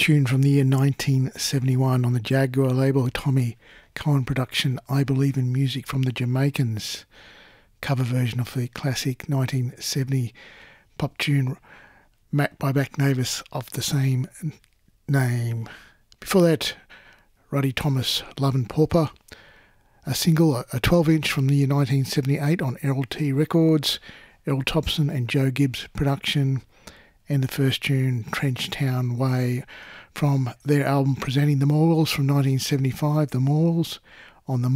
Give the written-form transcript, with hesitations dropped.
tune from the year 1971 on the Jaguar label, Tommy Cohen production, I Believe in Music, from the Jamaicans. Cover version of the classic 1970 pop tune by Mac Navis of the same name. Before that, Ruddy Thomas, Love and Pauper, a single, a 12-inch from the year 1978 on Errol T Records, Errol Thompson and Joe Gibbs production, and the first tune, Trenchtown Way, from their album Presenting the Morals from 1975, The Morals, on the